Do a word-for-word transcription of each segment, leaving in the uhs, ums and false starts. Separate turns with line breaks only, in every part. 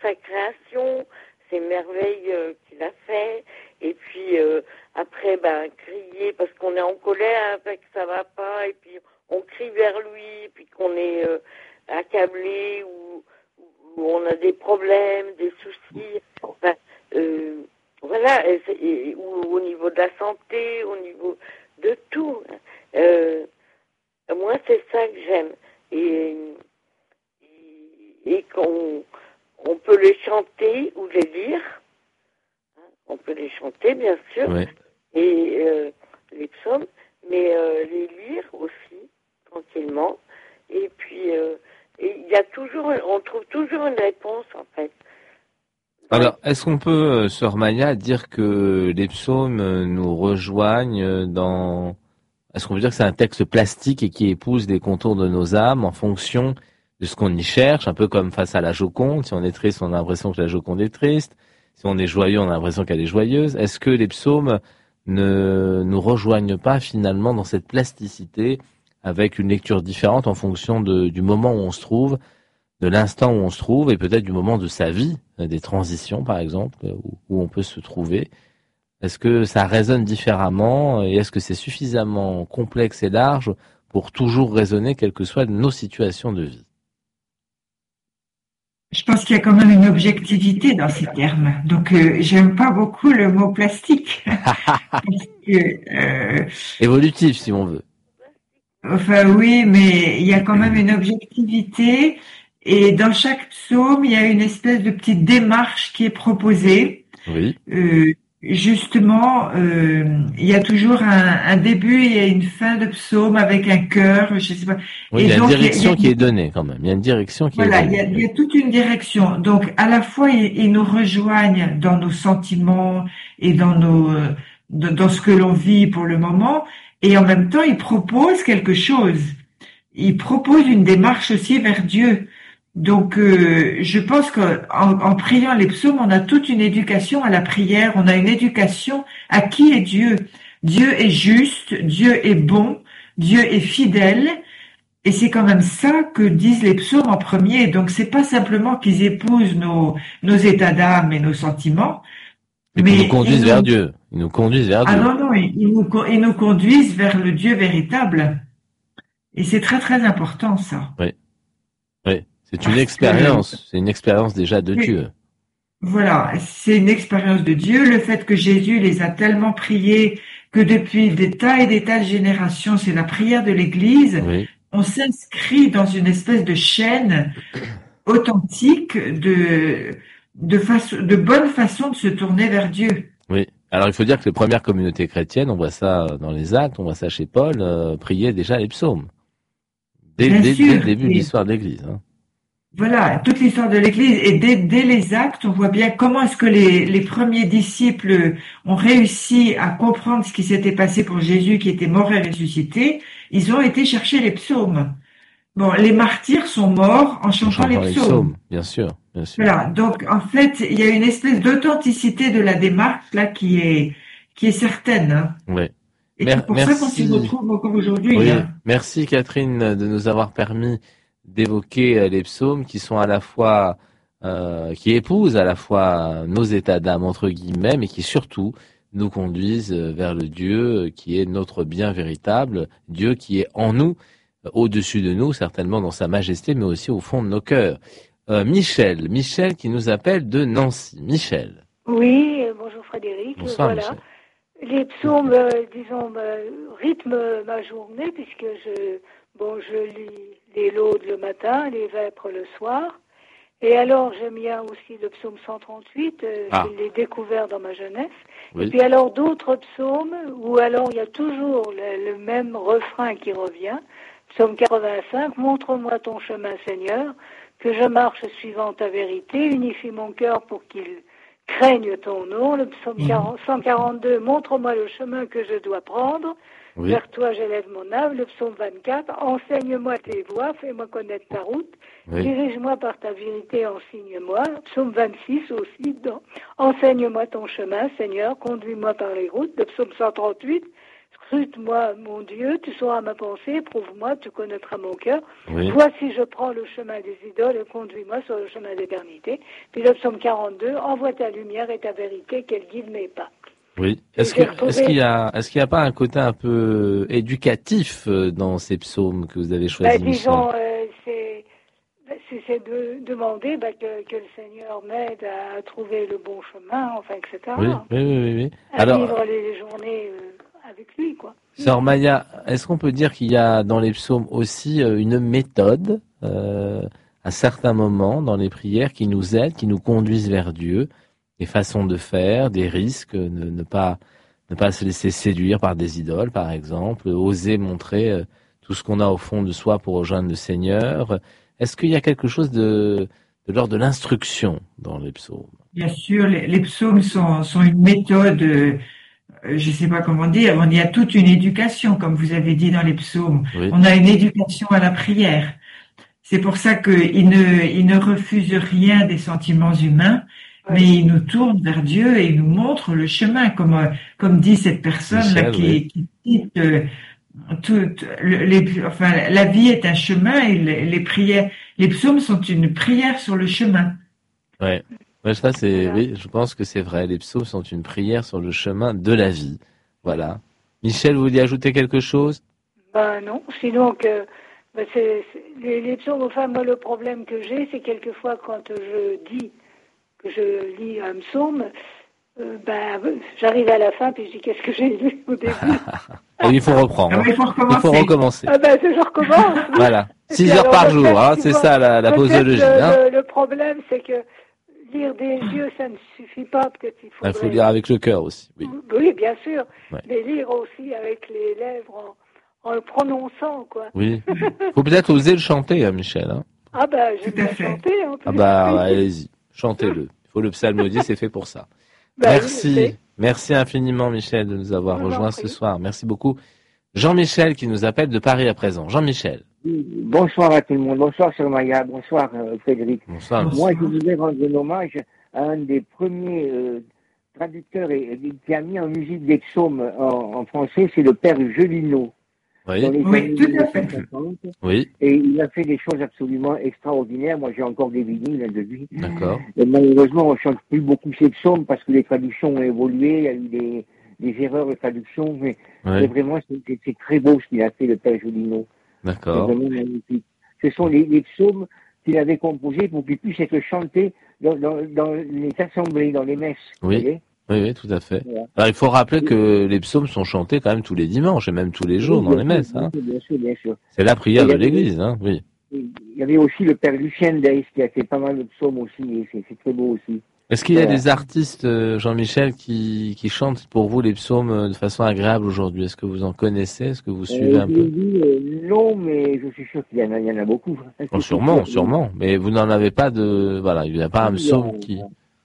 sa création, ces merveilles euh, qu'il a fait, et puis euh, après, ben, crier parce qu'on est en colère, fait que ça va pas, et puis on crie vers lui, puis qu'on est euh, accablé ou, ou on a des problèmes, des soucis, enfin, euh, voilà, et, et, ou au niveau de la santé, au niveau de tout. Euh, moi, c'est ça que j'aime. Et, et, et qu'on on peut les chanter ou les lire. On peut les chanter, bien sûr,
Ouais.
et euh, les psaumes, mais euh, les lire aussi, tranquillement. Et puis, euh, et il y a toujours, on trouve toujours une réponse, en fait.
Alors, est-ce qu'on peut, euh, Sœur Maya, dire que les psaumes euh, nous rejoignent euh, dans... Est-ce qu'on peut dire que c'est un texte plastique et qui épouse les contours de nos âmes en fonction de ce qu'on y cherche, un peu comme face à la Joconde. Si on est triste, on a l'impression que la Joconde est triste. Si on est joyeux, on a l'impression qu'elle est joyeuse. Est-ce que les psaumes ne nous rejoignent pas finalement dans cette plasticité avec une lecture différente en fonction de, du moment où on se trouve, de l'instant où on se trouve et peut-être du moment de sa vie, des transitions par exemple, où, où on peut se trouver? Est-ce que ça résonne différemment et est-ce que c'est suffisamment complexe et large pour toujours résonner quelles que soient nos situations de vie?
Je pense qu'il y a quand même une objectivité dans ces termes. Donc, euh, j'aime pas beaucoup le mot plastique. Parce que, euh,
Évolutif, si on veut.
enfin, oui, mais il y a quand même une objectivité. Et dans chaque psaume, il y a une espèce de petite démarche qui est proposée.
Oui.
Euh, justement, euh, il y a toujours un, un début et une fin de psaume avec un chœur, je sais pas.
Oui,
Et
il y a une
donc,
direction
il y a,
qui est donnée quand même. Il y a une direction qui
voilà,
est
il y a,
donnée.
il y a toute une direction. Donc, à la fois, ils, ils nous rejoignent dans nos sentiments et dans nos, euh, de- dans ce que l'on vit pour le moment, et en même temps, ils proposent quelque chose. Ils proposent une démarche aussi vers Dieu. Donc, euh, je pense qu'en en priant les psaumes, on a toute une éducation à la prière, on a une éducation à qui est Dieu. Dieu est juste, Dieu est bon, Dieu est fidèle, et c'est quand même ça que disent les psaumes en premier. Donc, c'est pas simplement qu'ils épousent nos, nos états d'âme et nos sentiments,
Et puis ils nous
mais ils
conduisent vers
nous,
Dieu. Ils nous conduisent vers
ah
Dieu.
non, non, ils ils nous, ils nous conduisent vers le Dieu véritable. Et c'est très, très important, ça.
Oui, oui. C'est une
Parce que,
expérience. C'est une expérience déjà de
oui,
Dieu.
voilà, c'est une expérience de Dieu. Le fait que Jésus les a tellement priés que depuis des tas et des tas de générations, c'est la prière de l'Église,
Oui,
on s'inscrit dans une espèce de chaîne authentique de, de, façon, de bonne façon de se tourner vers Dieu.
oui. Alors il faut dire que les premières communautés chrétiennes, on voit ça dans les actes, on voit ça chez Paul, euh, prier déjà les psaumes. Dès,
Bien
dès, dès le
sûr,
début de
et
l'histoire de l'Église. Hein.
voilà, toute l'histoire de l'Église et dès, dès les actes, on voit bien comment est-ce que les, les premiers disciples ont réussi à comprendre ce qui s'était passé pour Jésus qui était mort et ressuscité. Ils ont été chercher les psaumes. Bon, les martyrs sont morts en
En
chantant les
chantant les
psaumes.
psaumes, bien sûr, bien sûr.
Voilà, donc en fait, il y a une espèce d'authenticité de la démarche là qui est qui est certaine, hein.
Oui.
Et c'est
Mer-
pour ça qu'on s'y
merci.
retrouve encore aujourd'hui,
Oui,
hein.
merci Catherine de nous avoir permis d'évoquer euh, les psaumes qui sont à la fois, euh, qui épousent à la fois nos états d'âme entre guillemets, mais qui surtout nous conduisent euh, vers le Dieu euh, qui est notre bien véritable, Dieu qui est en nous, euh, au-dessus de nous, certainement dans sa majesté, mais aussi au fond de nos cœurs. Euh, Michel, Michel qui nous appelle de Nancy. Michel.
Oui, euh, bonjour Frédéric. Euh,
Bonsoir
Voilà.
Michel.
Les psaumes, euh, disons, me- rythment ma journée puisque je, bon, je lis les laudes le matin, les vêpres le soir. Et alors, j'aime bien aussi le psaume cent trente-huit, euh,
Ah,
je l'ai découvert dans ma jeunesse. Et
oui.
puis alors, d'autres psaumes où alors il y a toujours le, le même refrain qui revient. Psaume quatre-vingt-cinq, montre-moi ton chemin, Seigneur, que je marche suivant ta vérité, unifie mon cœur pour qu'il craigne ton nom. Le psaume quarante, cent quarante-deux, montre-moi le chemin que je dois prendre.
Oui.
Vers toi j'élève mon âme. Le psaume vingt-quatre, enseigne-moi tes voies, fais-moi connaître ta route.
Oui.
Dirige-moi par ta vérité, enseigne-moi. Psaume vingt-six aussi, dans, enseigne-moi ton chemin, Seigneur, conduis-moi par les routes. Le psaume cent trente-huit, Scrute-moi, mon Dieu, tu sauras ma pensée, prouve-moi, tu connaîtras mon cœur.
Oui.
Voici, je prends le chemin des idoles et conduis-moi sur le chemin d'éternité. Puis le psaume quarante-deux, envoie ta lumière et ta vérité, qu'elle guide mes pas.
Oui. Est-ce que, est-ce qu'il y a, est-ce qu'il n'y a pas un côté un peu éducatif dans ces psaumes que vous avez choisis?
Ben, disons, euh, c'est, c'est, c'est de demander ben, que, que le Seigneur m'aide à trouver le bon chemin, enfin, et cetera.
Oui, oui, oui, oui.
À
Alors,
vivre les journées euh, avec lui, quoi.
Sœur Maya, est-ce qu'on peut dire qu'il y a dans les psaumes aussi euh, une méthode, euh, à certains moments dans les prières, qui nous aide, qui nous conduisent vers Dieu, des façons de faire, des risques, ne, ne pas ne pas se laisser séduire par des idoles, par exemple, oser montrer euh, tout ce qu'on a au fond de soi pour rejoindre le Seigneur. Est-ce qu'il y a quelque chose de, de l'ordre de l'instruction dans les psaumes?
Bien sûr, les, les psaumes sont, sont une méthode, euh, je ne sais pas comment dire, il y a toute une éducation, comme vous avez dit dans les psaumes.
Oui.
On a une éducation à la prière. C'est pour ça qu'il ne, il ne refuse rien des sentiments humains, mais il nous tourne vers Dieu et il nous montre le chemin, comme, comme dit cette personne-là qui,
oui.
qui dit euh, tout, le, les, enfin, la vie est un chemin et les, les prières, les psaumes sont une prière sur le chemin.
Ouais. Ouais, ça c'est, oui, je pense que c'est vrai. Les psaumes sont une prière sur le chemin de la vie. Voilà. Michel, vous vouliez ajouter quelque chose?
Ben non, sinon que ben c'est, c'est, les, les psaumes, enfin moi le problème que j'ai, c'est quelquefois quand je dis que je lis un psaume, euh, ben j'arrive à la fin puis je dis qu'est-ce que j'ai lu au début.
Et il faut reprendre.
Ah, il faut recommencer.
Il faut recommencer.
Ah ben je recommence.
Voilà. Six
puis
heures
alors,
par
peut-être,
jour, hein,
tu
c'est
vois,
ça la, la
peut-être
posologie.
Le,
Hein.
le, le problème, c'est que lire des yeux, ça ne suffit pas. Peut-être il
Il
faudrait...
faut lire avec le cœur aussi. Oui.
Oui, bien sûr.
Ouais.
Mais lire aussi avec les lèvres en, en le prononçant, quoi.
Oui. Il faut peut-être oser le chanter, hein, Michel. Hein.
Ah ben, j'aime
Tout à
bien
fait.
chanter. En plus.
Ah bah, allez-y, chantez-le. Il faut le psalmodier, c'est fait pour ça.
Ben,
Merci.
oui,
Merci infiniment, Michel, de nous avoir
Je vous en
rejoints
prie.
ce soir. Merci beaucoup. Jean-Michel qui nous appelle de Paris à présent. Jean-Michel.
Bonsoir à tout le monde. Bonsoir, Sœur Maya. Bonsoir, euh, Frédéric.
Bonsoir.
Bonsoir.
Moi, je voulais rendre un hommage à un des premiers euh, traducteurs et, et qui a mis en musique des psaumes en, en français, c'est le père Gelino. Dans
Oui.
les
Oui,
années
tout à fait.
mille neuf cent cinquante.
Oui.
Et il a fait des choses absolument extraordinaires. Moi, j'ai encore des vinyles hein, de lui.
D'accord.
Et malheureusement, on ne chante plus beaucoup ces psaumes parce que les traductions ont évolué. Il y a eu des, des erreurs de traduction. Mais, mais
Oui.
vraiment, c'est, c'est, c'est très beau ce qu'il a fait, le père Gelino. C'est
D'accord.
vraiment magnifique. Ce sont les, les psaumes qu'il avait composés pour qu'ils puissent être chantés dans, dans, dans les assemblées, dans les messes.
Oui.
Vous voyez.
Oui, oui, tout à fait.
Voilà.
Alors, il faut rappeler que les psaumes sont chantés quand même tous les dimanches et même tous les jours
Oui,
dans
bien
les
sûr,
messes. Hein.
Bien sûr, bien sûr, bien sûr.
C'est la prière
Et
de
il y a-
l'Église, hein. Oui.
Il y avait aussi le père Lucien Deis qui a fait pas mal de psaumes aussi, et c'est, c'est très beau aussi.
Est-ce qu'il y a
Voilà.
des artistes, euh, Jean-Michel, qui, qui chantent pour vous les psaumes euh, de façon agréable aujourd'hui? Est-ce que vous en connaissez? Est-ce que vous suivez
Euh,
un
je
peu?
l'ai dit, euh, non, mais je suis sûr qu'il y en a, il y en a beaucoup.
Oh, sûrement, sûrement. Mais vous n'en avez pas de, voilà, il n'y a pas un psaume qui.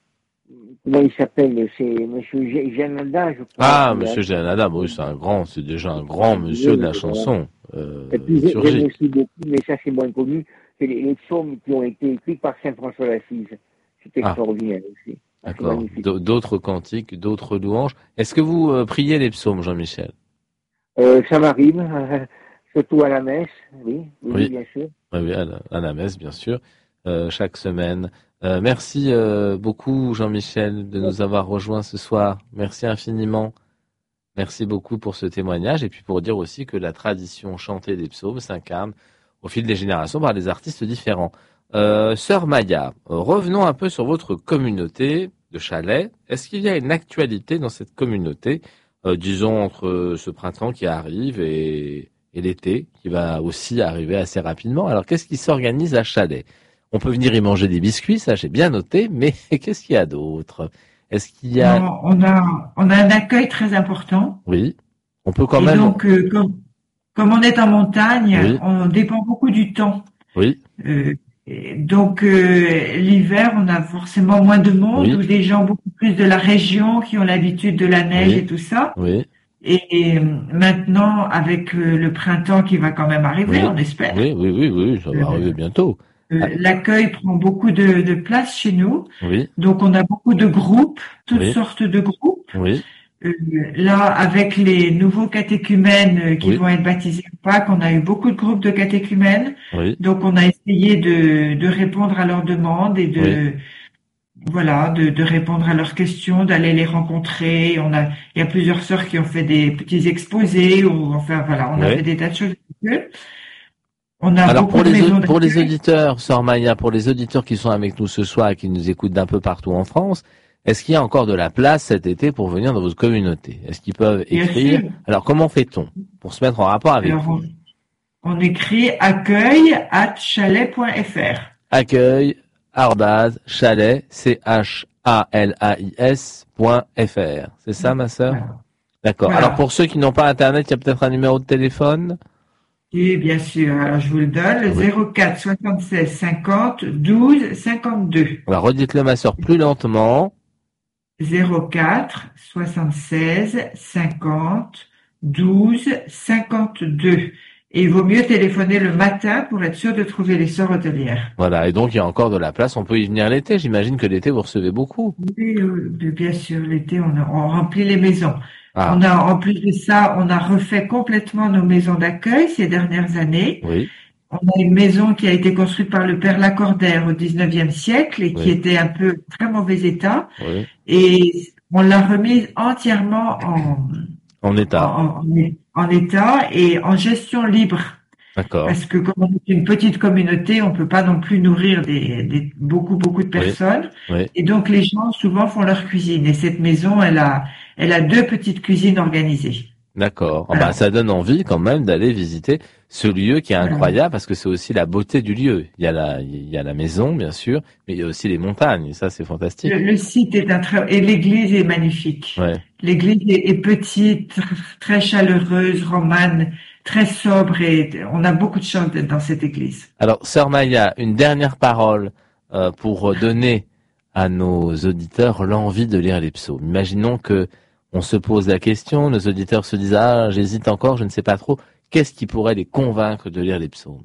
Comment il s'appelle? C'est Monsieur G- Janada, je crois.
Ah,
Il a-
Monsieur Janada, oui, c'est un grand, c'est déjà un grand monsieur de la chanson. Euh,
Et puis j'ai- j'aime
liturgique.
aussi beaucoup, mais ça c'est moins connu, c'est les, les psaumes qui ont été écrits par Saint François d'Assise. C'est
Ah.
extraordinaire aussi. Ah, c'est
D'accord.
magnifique.
D- D'autres cantiques, d'autres louanges. Est-ce que vous euh, priez les psaumes, Jean-Michel?
Euh, ça m'arrive, euh, surtout à la messe, oui, oui,
Oui.
bien sûr.
Oui, oui, à la, à la messe, bien sûr, euh, chaque semaine. Euh, merci euh, beaucoup, Jean-Michel, de nous avoir rejoints ce soir. Merci infiniment. Merci beaucoup pour ce témoignage et puis pour dire aussi que la tradition chantée des psaumes s'incarne au fil des générations par des artistes différents. Euh, Sœur Maya, euh, revenons un peu sur votre communauté de Chalais. Est-ce qu'il y a une actualité dans cette communauté, euh, disons entre ce printemps qui arrive et, et l'été qui va aussi arriver assez rapidement? Alors qu'est-ce qui s'organise à Chalais? On peut venir y manger des biscuits, ça j'ai bien noté, mais qu'est-ce qu'il y a d'autre? Est-ce qu'il y a...
Non, on a, on a un accueil très important.
Oui, on peut quand
Et
même...
donc, euh, comme, comme on est en montagne,
Oui.
on dépend beaucoup du temps.
Oui,
Euh, et donc, euh, l'hiver, on a forcément moins de monde,
Oui.
ou des gens beaucoup plus de la région qui ont l'habitude de la neige
Oui.
et tout ça.
oui,
Et, et maintenant, avec euh, le printemps qui va quand même arriver,
Oui.
on espère,
oui, oui, oui, oui, ça va
Euh,
arriver bientôt.
euh, l'accueil prend beaucoup de, de place chez nous.
Oui,
Donc, on a beaucoup de groupes, toutes
Oui.
sortes de groupes.
oui,
Euh, là, avec les nouveaux catéchumènes euh, qui
Oui.
vont être baptisés ou pas, qu'on a eu beaucoup de groupes de catéchumènes,
Oui.
donc on a essayé de, de répondre à leurs demandes et de, voilà, de, de répondre à leurs questions, d'aller les rencontrer. On a, il y a plusieurs sœurs qui ont fait des petits exposés ou enfin voilà, on a
Oui.
fait des tas de choses avec eux. On a
Alors
beaucoup
pour
de
les,
maisons
au- pour les
d'accueil.
auditeurs, Sœur Maya, pour les auditeurs qui sont avec nous ce soir et qui nous écoutent d'un peu partout en France, est-ce qu'il y a encore de la place cet été pour venir dans votre communauté? Est-ce qu'ils peuvent
Bien
écrire?
sûr.
Alors comment fait-on pour se mettre en rapport avec
Alors
vous?
on, on écrit accueil at chalet point f r.
Accueil, arrobase, chalet, C H A L A I S, point F R. C'est ça, ma sœur?
Voilà.
D'accord.
Voilà.
Alors pour ceux qui n'ont pas Internet, il y a peut-être un numéro de téléphone?
Oui, bien sûr. Alors, je vous le donne, le
Oui.
zéro quatre soixante-seize cinquante douze cinquante-deux.
Alors redites-le, ma sœur, plus lentement.
zéro quatre soixante-seize cinquante douze cinquante-deux. Et il vaut mieux téléphoner le matin pour être sûr de trouver les sœurs hôtelières.
Voilà. Et donc il y a encore de la place. On peut y venir l'été. J'imagine que l'été vous recevez beaucoup.
Oui, euh, bien sûr, l'été, on, a- on remplit les maisons.
Ah.
On a, en plus de ça, on a refait complètement nos maisons d'accueil ces dernières années.
Oui.
On a une maison qui a été construite par le père Lacordaire au dix-neuvième siècle et qui
Oui.
était un peu très mauvais état.
Oui.
Et on l'a remise entièrement en,
En état.
en, en- en état et en gestion libre.
D'accord.
Parce que comme on est une petite communauté, on peut pas non plus nourrir des, des beaucoup beaucoup de personnes.
Oui.
Et donc les gens souvent font leur cuisine. Et cette maison, elle a, elle a deux petites cuisines organisées.
D'accord. Ah
Voilà.
bah, ça donne envie quand même d'aller visiter ce lieu qui est
Voilà.
incroyable parce que c'est aussi la beauté du lieu. Il y a la, il y a la maison, bien sûr, mais il y a aussi les montagnes. Et ça, c'est fantastique.
Le, le site est un très, et l'église est magnifique.
Ouais.
L'église est, est petite, tr- très chaleureuse, romane, très sobre et on a beaucoup de chance d'être dans cette église.
Alors, Sœur Maya, une dernière parole euh, pour donner à nos auditeurs l'envie de lire les psaumes. Imaginons que on se pose la question, nos auditeurs se disent ah j'hésite encore, je ne sais pas trop. Qu'est-ce qui pourrait les convaincre de lire les psaumes?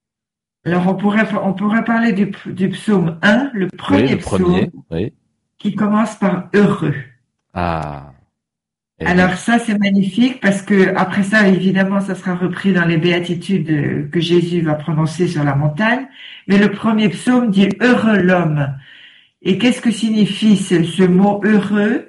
Alors on pourrait, on pourrait parler du, du psaume un, le premier
Oui, le
psaume,
premier. Oui.
qui commence par heureux.
Ah. Eh
Alors
bien.
ça c'est magnifique parce que après ça évidemment ça sera repris dans les béatitudes euh, que Jésus va prononcer sur la montagne. Mais le premier psaume dit heureux l'homme. Et qu'est-ce que signifie ce, ce mot heureux?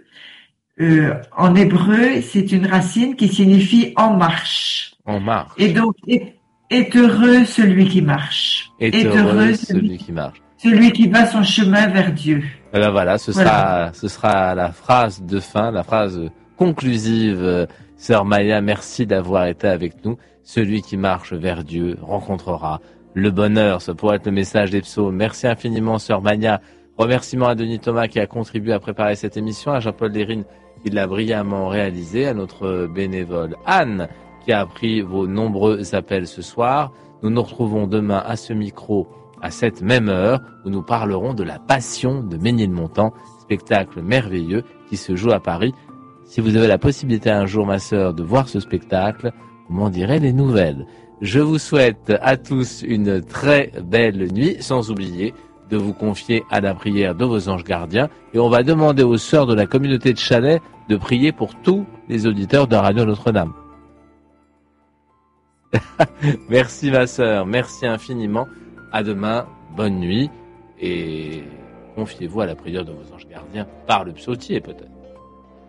Euh, en hébreu, c'est une racine qui signifie en marche.
En marche.
Et donc, est, est heureux celui qui marche.
Est
Est
heureux
heureux
celui qui marche.
celui qui va son chemin vers Dieu.
Eh ben voilà, ce
Voilà.
sera, ce sera la phrase de fin, la phrase conclusive. Euh, Sœur Maya, merci d'avoir été avec nous. Celui qui marche vers Dieu rencontrera le bonheur. Ce pourrait être le message des psaumes. Merci infiniment, Sœur Maya. Remerciements à Denis Thomas qui a contribué à préparer cette émission, à Jean-Paul Dérine qui l'a brillamment réalisé, à notre bénévole Anne qui a pris vos nombreux appels ce soir. Nous nous retrouvons demain à ce micro à cette même heure où nous parlerons de la Passion de Ménilmontant, spectacle merveilleux qui se joue à Paris. Si vous avez la possibilité un jour, ma sœur, de voir ce spectacle, vous m'en direz des nouvelles. Je vous souhaite à tous une très belle nuit, sans oublier de vous confier à la prière de vos anges gardiens. Et on va demander aux sœurs de la communauté de Chalais de prier pour tous les auditeurs de Radio Notre-Dame. Merci ma sœur, merci infiniment. À demain, bonne nuit et confiez-vous à la prière de vos anges gardiens par le psautier peut-être.